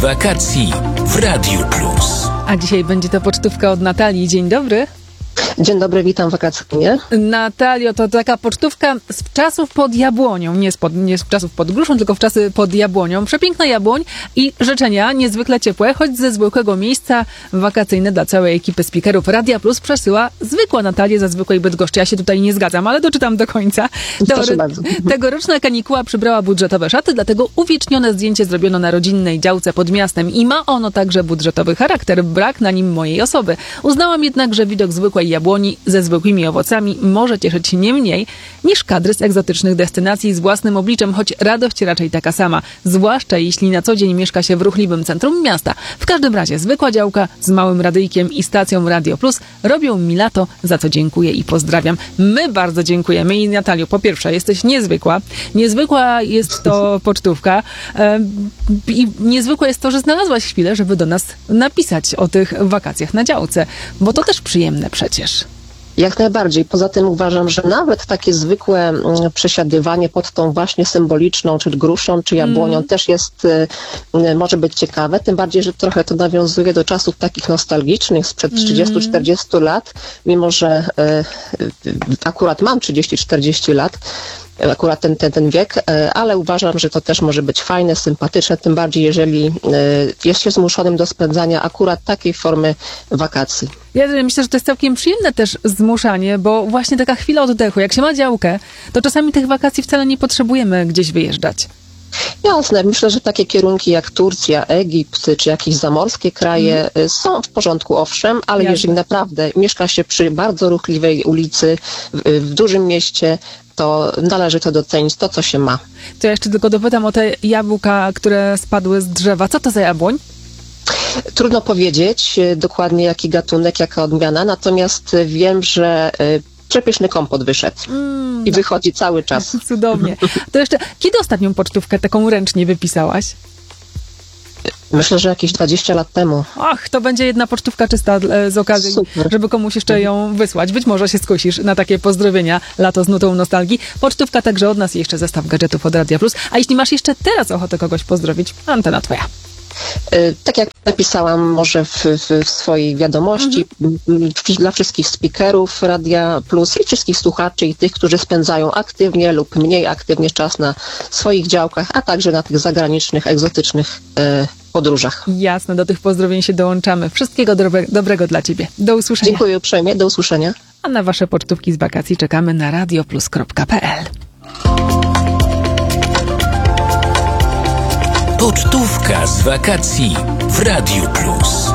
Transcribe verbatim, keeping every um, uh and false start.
wakacji w Radiu Plus. A dzisiaj będzie to pocztówka od Natalii. Dzień dobry. Dzień dobry, witam wakacyjnie. Natalio, to taka pocztówka z czasów pod jabłonią, nie z, pod, nie z czasów pod gruszą, tylko w czasy pod jabłonią. Przepiękna jabłoń i życzenia niezwykle ciepłe, choć ze zwykłego miejsca wakacyjne dla całej ekipy speakerów Radia Plus przesyła zwykła Natalia ze zwykłej Bydgoszczy. Ja się tutaj nie zgadzam, ale doczytam do końca. Proszę bardzo. Tegoroczna kanikuła przybrała budżetowe szaty, dlatego uwiecznione zdjęcie zrobiono na rodzinnej działce pod miastem i ma ono także budżetowy charakter. Brak na nim mojej osoby. Uznałam jednak, że widok zwykłej jabłoni ze zwykłymi owocami może cieszyć nie mniej niż kadry z egzotycznych destynacji z własnym obliczem, choć radość raczej taka sama, zwłaszcza jeśli na co dzień mieszka się w ruchliwym centrum miasta. W każdym razie zwykła działka z małym radyjkiem i stacją Radio Plus robią mi lato, za co dziękuję i pozdrawiam. My bardzo dziękujemy i Natalio, po pierwsze, jesteś niezwykła. Niezwykła jest to pocztówka e, i niezwykłe jest to, że znalazłaś chwilę, żeby do nas napisać o tych wakacjach na działce, bo to też przyjemne przecież. Jak najbardziej. Poza tym uważam, że nawet takie zwykłe mm, przesiadywanie pod tą właśnie symboliczną, czy gruszą, czy jabłonią mm. też jest, y, może być ciekawe. Tym bardziej, że trochę to nawiązuje do czasów takich nostalgicznych sprzed trzydziestu czterdziestu lat, mimo że y, y, akurat mam trzydzieści czterdzieści lat, akurat ten, ten, ten wiek, ale uważam, że to też może być fajne, sympatyczne, tym bardziej jeżeli jest się zmuszonym do spędzania akurat takiej formy wakacji. Ja myślę, że to jest całkiem przyjemne też zmuszanie, bo właśnie taka chwila oddechu, jak się ma działkę, to czasami tych wakacji wcale nie potrzebujemy gdzieś wyjeżdżać. Jasne, myślę, że takie kierunki jak Turcja, Egipt, czy jakieś zamorskie kraje mm. są w porządku, owszem, ale Jasne. Jeżeli naprawdę mieszka się przy bardzo ruchliwej ulicy, w, w dużym mieście, to należy to docenić, to co się ma. To ja jeszcze tylko dopytam o te jabłka, które spadły z drzewa. Co to za jabłoń? Trudno powiedzieć dokładnie jaki gatunek, jaka odmiana, natomiast wiem, że przepyszny kompot wyszedł mm, i wychodzi cały czas. Cudownie. To jeszcze, kiedy ostatnią pocztówkę taką ręcznie wypisałaś? Myślę, że jakieś dwadzieścia lat temu. Ach, to będzie jedna pocztówka czysta z okazji, Super. Żeby komuś jeszcze ją wysłać. Być może się skusisz na takie pozdrowienia, lato z nutą nostalgii. Pocztówka także od nas i jeszcze zestaw gadżetów od Radia Plus. A jeśli masz jeszcze teraz ochotę kogoś pozdrowić, antena twoja. Tak jak napisałam może w, w, w swojej wiadomości, mhm. dla wszystkich speakerów Radia Plus i wszystkich słuchaczy i tych, którzy spędzają aktywnie lub mniej aktywnie czas na swoich działkach, a także na tych zagranicznych, egzotycznych e, podróżach. Jasne, do tych pozdrowień się dołączamy. Wszystkiego dobre, dobrego dla ciebie. Do usłyszenia. Dziękuję uprzejmie, do usłyszenia. A na wasze pocztówki z wakacji czekamy na radioplus kropka pe el. Pocztówka z wakacji w Radiu Plus.